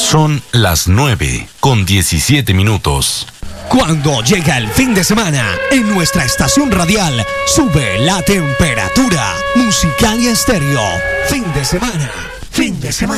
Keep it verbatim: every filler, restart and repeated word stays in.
Son las nueve con diecisiete minutos. Cuando llega el fin de semana, en nuestra estación radial sube la temperatura. Musical y Estéreo. Fin de semana. Fin de semana.